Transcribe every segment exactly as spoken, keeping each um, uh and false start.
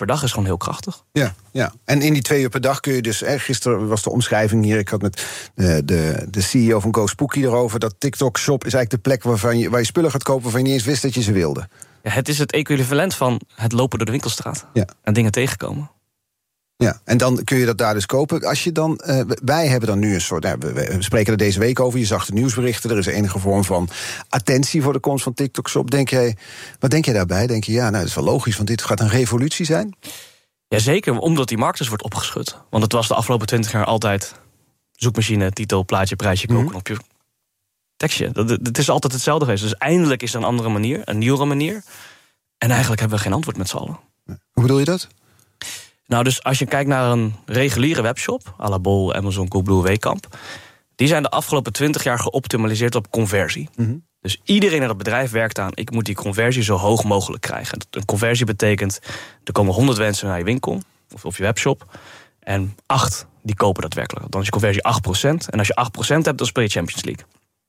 per dag is gewoon heel krachtig. Ja, ja. En in die twee uur per dag kun je dus... Eh, gisteren was de omschrijving hier, ik had met uh, de, de C E O van GoSpooky erover... dat TikTok Shop is eigenlijk de plek waarvan je, waar je spullen gaat kopen... waarvan je niet eens wist dat je ze wilde. Ja, het is het equivalent van het lopen door de winkelstraat. Ja. En dingen tegenkomen. Ja, en dan kun je dat daar dus kopen. Als je dan, uh, wij hebben dan nu een soort... Nou, we, we spreken er deze week over, je zag de nieuwsberichten... er is enige vorm van attentie voor de komst van TikTok Shop. Denk jij, wat denk je daarbij? Denk je, ja, nou, dat is wel logisch, want dit gaat een revolutie zijn? Jazeker, omdat die markt dus wordt opgeschud. Want het was de afgelopen twintig jaar altijd... zoekmachine, titel, plaatje, prijsje, koopknopje, mm-hmm. tekstje. Dat, het is altijd hetzelfde geweest. Dus eindelijk is er een andere manier, een nieuwere manier. En eigenlijk hebben we geen antwoord met z'n allen. Hoe bedoel je dat? Nou, dus als je kijkt naar een reguliere webshop... à la Bol, Amazon, Coolblue, Weekamp... die zijn de afgelopen twintig jaar geoptimaliseerd op conversie. Mm-hmm. Dus iedereen in dat bedrijf werkt aan... ik moet die conversie zo hoog mogelijk krijgen. Een conversie betekent... er komen honderd mensen naar je winkel of op je webshop... en acht die kopen daadwerkelijk. Dan is je conversie acht procent. En als je acht procent hebt, dan speel je Champions League.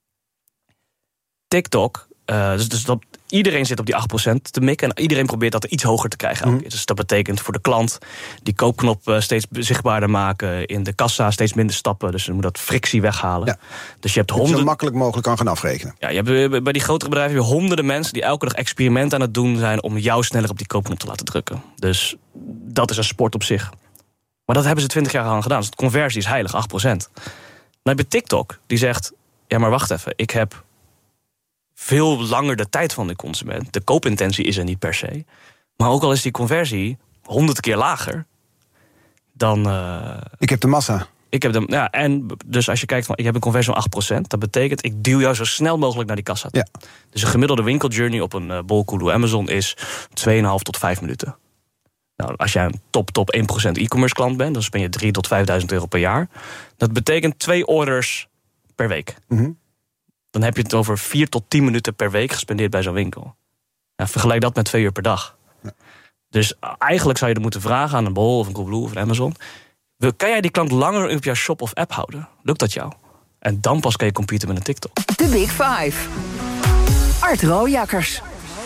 TikTok... Uh, dus, dus dat, iedereen zit op die acht procent te mikken... en iedereen probeert dat er iets hoger te krijgen. Mm. Dus dat betekent voor de klant die koopknop uh, steeds zichtbaarder maken... in de kassa steeds minder stappen, dus je moet dat frictie weghalen. Ja. Dus je hebt honderd... zo makkelijk mogelijk kan gaan afrekenen. Ja, je hebt, bij die grotere bedrijven heb je honderden mensen... die elke dag experimenten aan het doen zijn... om jou sneller op die koopknop te laten drukken. Dus dat is een sport op zich. Maar dat hebben ze twintig jaar lang gedaan. Dus de conversie is heilig, acht procent. Dan heb je TikTok, die zegt... ja, maar wacht even, ik heb... veel langer de tijd van de consument. De koopintentie is er niet per se. Maar ook al is die conversie honderd keer lager... dan... Uh, ik heb de massa. Ik heb de, ja, en dus als je kijkt van... ik heb een conversie van acht procent... dat betekent, ik duw jou zo snel mogelijk naar die kassa. Ja. Dus een gemiddelde winkeljourney op een uh, Bol, Coolblue, Amazon... is twee komma vijf tot vijf minuten. Nou, als jij een top, top één procent e-commerce klant bent... dan spend je drie tot vijfduizend euro per jaar. Dat betekent twee orders per week. Mm-hmm. Dan heb je het over vier tot tien minuten per week gespendeerd bij zo'n winkel. Nou, vergelijk dat met twee uur per dag. Ja. Dus eigenlijk zou je er moeten vragen aan een Bol of een Coolblue of een Amazon... kan jij die klant langer op jouw shop of app houden? Lukt dat jou? En dan pas kan je competen met een TikTok. De Big Five. Art Rooijakkers.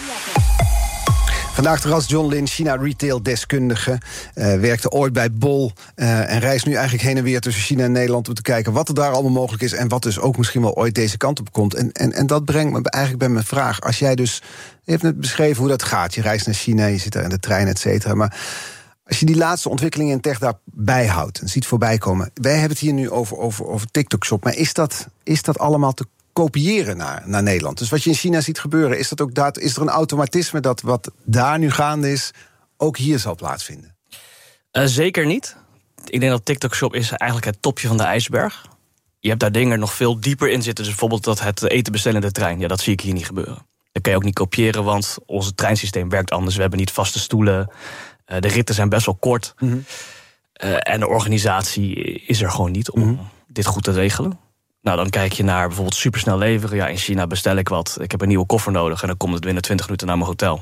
Vandaag de gast John Lin, China-retail-deskundige. Uh, werkte ooit bij Bol uh, en reist nu eigenlijk heen en weer tussen China en Nederland... om te kijken wat er daar allemaal mogelijk is... en wat dus ook misschien wel ooit deze kant op komt. En, en, en dat brengt me eigenlijk bij mijn vraag. Als jij dus... Je hebt net beschreven hoe dat gaat. Je reist naar China, je zit daar in de trein, et cetera. Maar als je die laatste ontwikkelingen in tech daarbij houdt... en ziet voorbij komen... Wij hebben het hier nu over, over, over TikTok-shop... maar is dat, is dat allemaal te kopiëren naar, naar Nederland? Dus wat je in China ziet gebeuren, is, dat ook dat, is er een automatisme... dat wat daar nu gaande is, ook hier zal plaatsvinden? Uh, zeker niet. Ik denk dat TikTok Shop is eigenlijk het topje van de ijsberg. Je hebt daar dingen nog veel dieper in zitten. Dus bijvoorbeeld dat het eten bestellen in de trein. Ja, dat zie ik hier niet gebeuren. Dat kan je ook niet kopiëren, want ons treinsysteem werkt anders. We hebben niet vaste stoelen. Uh, de ritten zijn best wel kort. Mm-hmm. Uh, en de organisatie is er gewoon niet om mm-hmm. dit goed te regelen. Nou, dan kijk je naar bijvoorbeeld supersnel leveren. Ja, in China bestel ik wat. Ik heb een nieuwe koffer nodig en dan komt het binnen twintig minuten naar mijn hotel.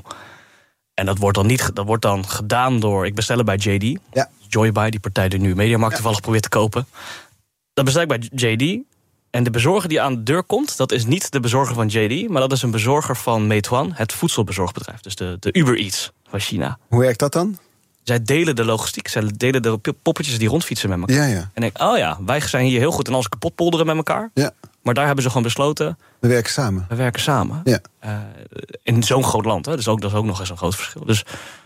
En dat wordt dan, niet, dat wordt dan gedaan door... Ik bestel het bij J D. Ja. Joybuy, die partij die nu Mediamarkt ja. toevallig probeert te kopen. Dat bestel ik bij J D. En de bezorger die aan de deur komt... dat is niet de bezorger van J D... maar dat is een bezorger van Meituan, het voedselbezorgbedrijf. Dus de, de Uber Eats van China. Hoe werkt dat dan? Zij delen de logistiek. Zij delen de poppetjes die rondfietsen met elkaar. Ja, ja. En ik, oh ja, wij zijn hier heel goed in alles kapot polderen met elkaar. Ja. Maar daar hebben ze gewoon besloten... We werken samen. We werken samen. Ja. Uh, in zo'n groot land. Hè? Dus ook, dat is ook nog eens een groot verschil. Dus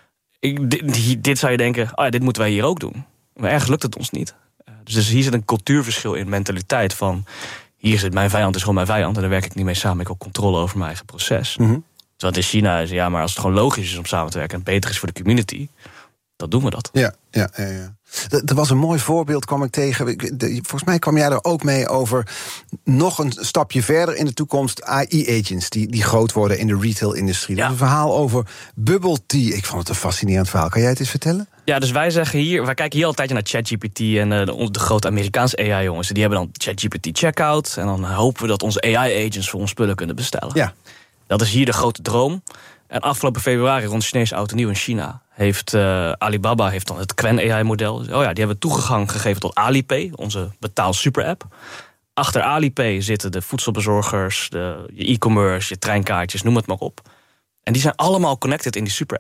ik, dit, dit zou je denken, oh ja, dit moeten wij hier ook doen. Maar ergens lukt het ons niet. Uh, dus hier zit een cultuurverschil in mentaliteit van... hier zit mijn vijand, is gewoon mijn vijand... en daar werk ik niet mee samen. Ik heb ook controle over mijn eigen proces. Mm-hmm. Terwijl in China is, ja, maar als het gewoon logisch is om samen te werken... en beter is voor de community... dan doen we dat. Ja, ja, ja, ja. Er was een mooi voorbeeld, kwam ik tegen. Volgens mij kwam jij er ook mee over nog een stapje verder in de toekomst. A I-agents die, die groot worden in de retail-industrie. Ja. Een verhaal over bubble tea. Ik vond het een fascinerend verhaal. Kan jij het eens vertellen? Ja, dus wij zeggen hier, wij kijken hier altijd naar ChatGPT en uh, de, de grote Amerikaanse A I-jongens. Die hebben dan ChatGPT checkout en dan hopen we dat onze A I-agents voor ons spullen kunnen bestellen. Ja. Dat is hier de grote droom. En afgelopen februari rond Chinese oud en nieuw in China heeft uh, Alibaba heeft dan het Qwen A I-model. Oh ja, die hebben toegang gegeven tot Alipay, onze betaal super-app. Achter Alipay zitten de voedselbezorgers, de, je e-commerce, je treinkaartjes, noem het maar op. En die zijn allemaal connected in die super-app.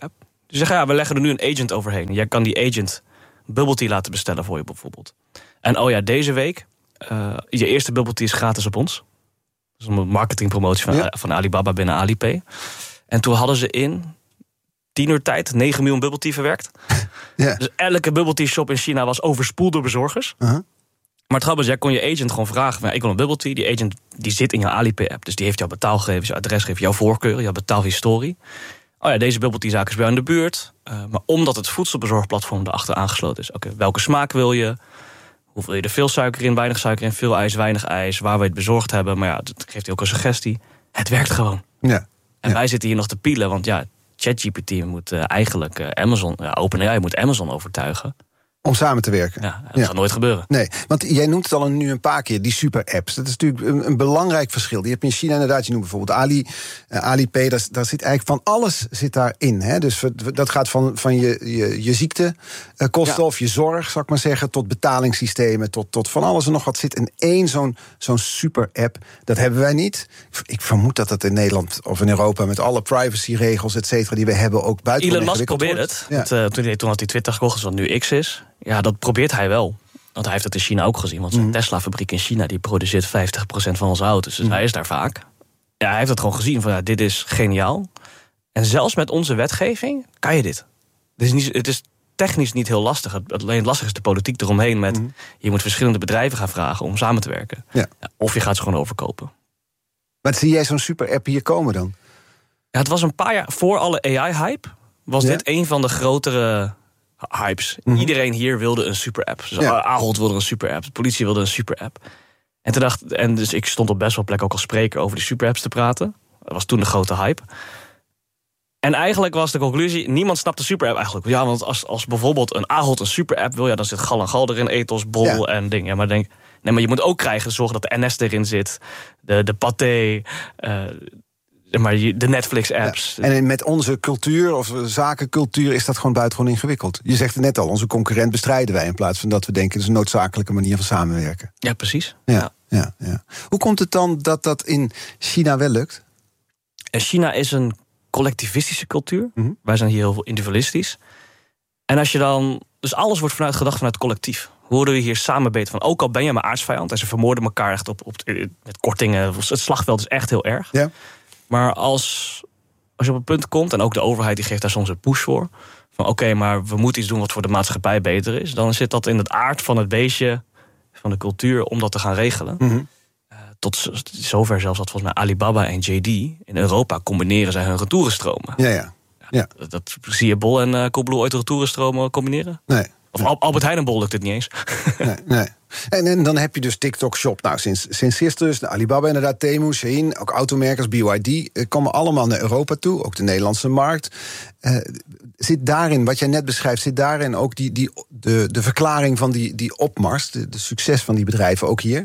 Die zeggen, ja, we leggen er nu een agent overheen. Jij kan die agent bubble tea laten bestellen voor je bijvoorbeeld. En oh ja, deze week, uh, je eerste bubble tea is gratis op ons. Dat is een marketingpromotie van, ja. van Alibaba binnen Alipay. En toen hadden ze in tien uur tijd negen miljoen bubble tea verwerkt. Ja. Dus elke bubble tea shop in China was overspoeld door bezorgers. Uh-huh. Maar het grappige is, jij kon je agent gewoon vragen, van, ik wil een bubble tea. Die agent die zit in jouw Alipay-app. Dus die heeft jouw betaalgegevens, jouw adresgegevens, jouw voorkeuren, jouw betaalhistorie. Oh ja, deze bubble tea zaak is bij jou in de buurt. Uh, maar omdat het voedselbezorgplatform erachter aangesloten is. Oké, okay, welke smaak wil je? Hoeveel je er veel suiker in, weinig suiker in, veel ijs, weinig ijs. Waar we het bezorgd hebben. Maar ja, dat geeft je ook een suggestie. Het werkt gewoon. Ja. En ja. wij zitten hier nog te pielen, want ja, ChatGPT moet uh, eigenlijk uh, Amazon, ja, OpenAI moet Amazon overtuigen. Om samen te werken. Ja, dat ja. gaat nooit gebeuren. Nee, want jij noemt het al nu een paar keer, die super-apps. Dat is natuurlijk een, een belangrijk verschil. Die heb je in China inderdaad. Je noemt bijvoorbeeld Ali, uh, Alipay. Daar, daar zit eigenlijk van alles zit daarin. Hè? Dus dat gaat van, van je, je, je ziektekosten ja. of je zorg, zal ik maar zeggen, tot betalingssystemen, tot, tot van alles en nog wat zit in één zo'n, zo'n super-app. Dat hebben wij niet. Ik vermoed dat dat in Nederland of in Europa met alle privacyregels, et cetera, die we hebben, ook buiten. Elon Musk probeert het. Ja. Het uh, toen, hij, toen had hij Twitter gekocht, wat nu X is. Ja, dat probeert hij wel. Want hij heeft het in China ook gezien. Want zijn mm. Tesla-fabriek in China die produceert vijftig procent van onze auto's. Dus mm. hij is daar vaak. Ja, hij heeft het gewoon gezien van ja, dit is geniaal. En zelfs met onze wetgeving kan je dit. Het is, niet, het is technisch niet heel lastig. Het, alleen lastig is de politiek eromheen met mm. je moet verschillende bedrijven gaan vragen om samen te werken. Ja. Ja, of je gaat ze gewoon overkopen. Maar zie jij zo'n super-app hier komen dan? Ja, het was een paar jaar voor alle A I-hype. Was ja? dit een van de grotere hypes. Mm-hmm. Iedereen hier wilde een super-app. Dus ja. Ahold wilde een super-app. De politie wilde een super-app. En toen dacht, en dus ik stond op best wel plek ook als spreker over die super-apps te praten. Dat was toen de grote hype. En eigenlijk was de conclusie, niemand snapt de super-app eigenlijk. Ja, want als, als bijvoorbeeld een Ahold een super-app wil, ja, dan zit gal en gal erin, ethos, bol ja. en dingen. Ja, maar denk, nee, maar je moet ook krijgen, zorgen dat de N S erin zit, de, de Pathé, uh, maar de Netflix-apps. Ja. En met onze cultuur of zakencultuur is dat gewoon buitengewoon ingewikkeld. Je zegt het net al, onze concurrent bestrijden wij in plaats van dat we denken, het is een noodzakelijke manier van samenwerken. Ja, precies. Ja, ja. Ja, ja. Hoe komt het dan dat dat in China wel lukt? En China is een collectivistische cultuur. Mm-hmm. Wij zijn hier heel veel individualistisch. En als je dan, dus alles wordt vanuit gedacht vanuit het collectief. Hoe worden we hier samen beter van? Ook al ben je maar aardsvijand en ze vermoorden elkaar echt op, op met kortingen. Het slagveld is echt heel erg. Ja. Maar als, als je op een punt komt, en ook de overheid die geeft daar soms een push voor, van oké, okay, maar we moeten iets doen wat voor de maatschappij beter is, dan zit dat in het aard van het beestje, van de cultuur, om dat te gaan regelen. Mm-hmm. Uh, tot zover zelfs dat volgens mij Alibaba en J D in Europa combineren zij hun retourenstromen. Ja, ja. ja. Dat, dat zie je Bol en uh, Coolblue ooit retourenstromen combineren? Nee. Of Al- Albert Heijn en Bol lukt het niet eens. Nee, nee. En, en dan heb je dus TikTok Shop. Nou, sinds, sinds gisteren dus Alibaba inderdaad, Temu, Shein, ook automerkers, B Y D, eh, komen allemaal naar Europa toe, ook de Nederlandse markt. Uh, zit daarin, wat jij net beschrijft, zit daarin ook die, die, de, de verklaring van die, die opmars, de, de succes van die bedrijven ook hier?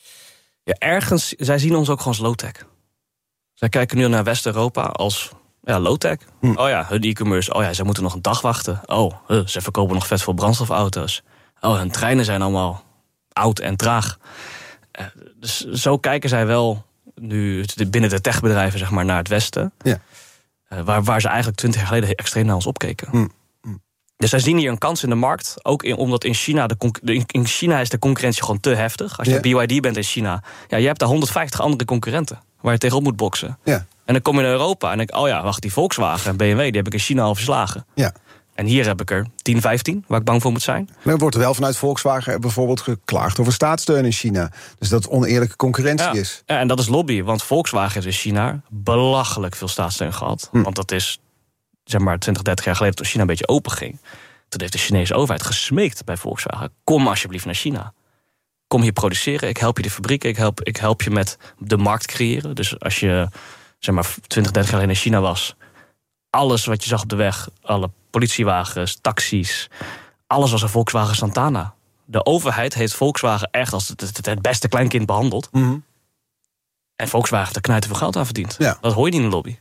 Ja, ergens, zij zien ons ook gewoon als low-tech. Zij kijken nu naar West-Europa als ja, low-tech. Hm. Oh ja, hun e-commerce, oh ja, ze moeten nog een dag wachten. Oh, uh, ze verkopen nog vet veel brandstofauto's. Oh, hun treinen zijn allemaal oud en traag. Uh, dus zo kijken zij wel nu binnen de techbedrijven zeg maar, naar het Westen. Ja. Uh, waar, waar ze eigenlijk twintig jaar geleden extreem naar ons opkeken. Hm. Hm. Dus zij zien hier een kans in de markt. Ook in, omdat in China, de conc- in China is de concurrentie gewoon te heftig. Als je ja. B Y D bent in China, ja, je hebt daar honderdvijftig andere concurrenten waar je tegenop moet boksen. Ja. En dan kom je naar Europa en denk oh ja, wacht, die Volkswagen en B M W, die heb ik in China al verslagen. Ja. En hier heb ik er tien, vijftien, waar ik bang voor moet zijn. Maar er wordt er wel vanuit Volkswagen bijvoorbeeld geklaagd over staatssteun in China. Dus dat het oneerlijke concurrentie ja. is. Ja, en dat is lobby, want Volkswagen heeft in China belachelijk veel staatssteun gehad. Hm. Want dat is, zeg maar, twintig, dertig jaar geleden toen China een beetje open ging. Toen heeft de Chinese overheid gesmeekt bij Volkswagen. Kom alsjeblieft naar China. Kom hier produceren, ik help je de fabrieken, ik help, ik help je met de markt creëren. Dus als je, zeg maar, twintig, dertig jaar geleden in China was, alles wat je zag op de weg, alle politiewagens, taxis, alles was een Volkswagen Santana. De overheid heeft Volkswagen echt als het, het, het beste kleinkind behandeld. Mm-hmm. En Volkswagen heeft er knijten veel geld aan verdiend. Ja. Dat hoor je niet in de lobby. Nee.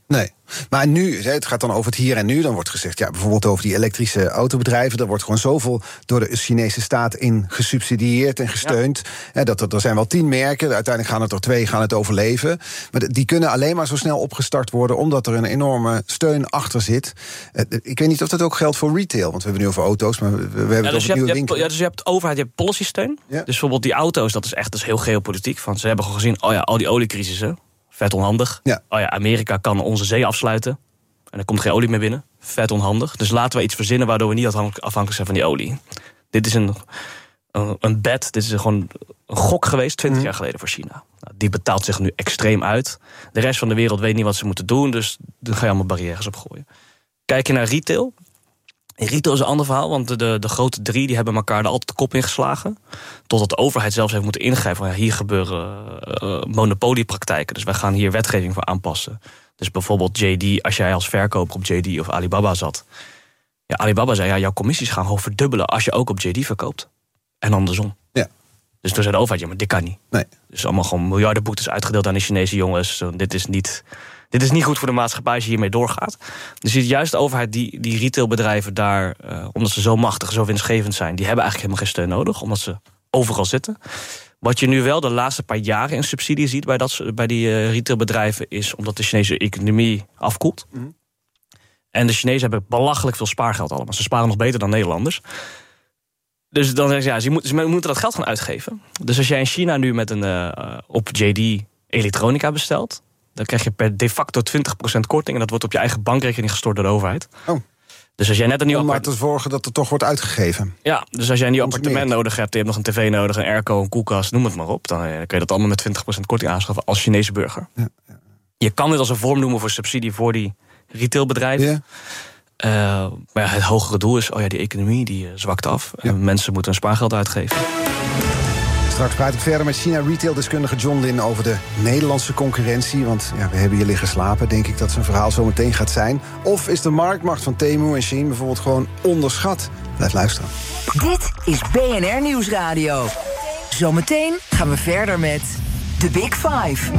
Maar nu, het gaat dan over het hier en nu. Dan wordt gezegd, ja, bijvoorbeeld over die elektrische autobedrijven. Er wordt gewoon zoveel door de Chinese staat in gesubsidieerd en gesteund. Ja. Dat er, er zijn wel tien merken. Uiteindelijk gaan het er twee gaan het overleven. Maar die kunnen alleen maar zo snel opgestart worden, omdat er een enorme steun achter zit. Ik weet niet of dat ook geldt voor retail. Want we hebben nu over auto's, maar we, we hebben ja, het dus over nieuwe winkels. Ja, dus je hebt overheid, je hebt policysteun. Ja. Dus bijvoorbeeld die auto's, dat is echt dat is heel geopolitiek. Van, ze hebben gewoon gezien, oh ja, al die oliecrisissen. Vet onhandig. Ja. Oh ja, Amerika kan onze zee afsluiten. En er komt geen olie meer binnen. Vet onhandig. Dus laten we iets verzinnen waardoor we niet afhankelijk zijn van die olie. Dit is een, een, een bet. Dit is gewoon een gok geweest twintig mm. jaar geleden voor China. Nou, die betaalt zich nu extreem uit. De rest van de wereld weet niet wat ze moeten doen. Dus daar ga je allemaal barrières op gooien. Kijk je naar retail. Retail is een ander verhaal, want de, de, de grote drie die hebben elkaar er altijd de kop ingeslagen. Totdat de overheid zelfs heeft moeten ingrijpen. Van, ja, hier gebeuren uh, monopoliepraktijken, dus wij gaan hier wetgeving voor aanpassen. Dus bijvoorbeeld J D, als jij als verkoper op J D of Alibaba zat. Ja, Alibaba zei, ja, jouw commissies gaan gewoon verdubbelen als je ook op J D verkoopt. En andersom. Ja. Dus toen zei de overheid, ja, maar dit kan niet. Nee. Dus allemaal gewoon miljarden boetes uitgedeeld aan de Chinese jongens. Dit is niet... Dit is niet goed voor de maatschappij als je hiermee doorgaat. Dus je ziet juist de overheid, die, die retailbedrijven daar, uh, omdat ze zo machtig, zo winstgevend zijn, die hebben eigenlijk helemaal geen steun nodig, omdat ze overal zitten. Wat je nu wel de laatste paar jaren in subsidie ziet bij, dat, bij die uh, retailbedrijven, is omdat de Chinese economie afkoelt. Mm-hmm. En de Chinezen hebben belachelijk veel spaargeld allemaal. Ze sparen nog beter dan Nederlanders. Dus dan zeggen ze, ja, ze, moet, ze moeten dat geld gaan uitgeven. Dus als jij in China nu met een uh, op J D elektronica bestelt, dan krijg je per de facto twintig procent korting. En dat wordt op je eigen bankrekening gestort door de overheid. Oh. Dus als jij net een nieuw Om maar te zorgen dat het toch wordt uitgegeven. Ja, dus als jij een nieuw appartement nodig hebt, je hebt nog een tv nodig, een airco, een koelkast, noem het maar op. Dan kun je dat allemaal met twintig procent korting aanschaffen als Chinese burger. Ja, ja. Je kan dit als een vorm noemen voor subsidie voor die retailbedrijven. Ja. Uh, maar ja, het hogere doel is, oh ja, die economie die uh, zwakt af. Ja. En mensen moeten hun spaargeld uitgeven. Straks praat ik verder met China-retail-deskundige John Lin over de Nederlandse concurrentie. Want ja, we hebben hier liggen slapen, denk ik dat zijn verhaal zo meteen gaat zijn. Of is de marktmacht van Temu en Shein bijvoorbeeld gewoon onderschat? Blijf luisteren. Dit is B N R Nieuwsradio. Zometeen gaan we verder met The Big Five.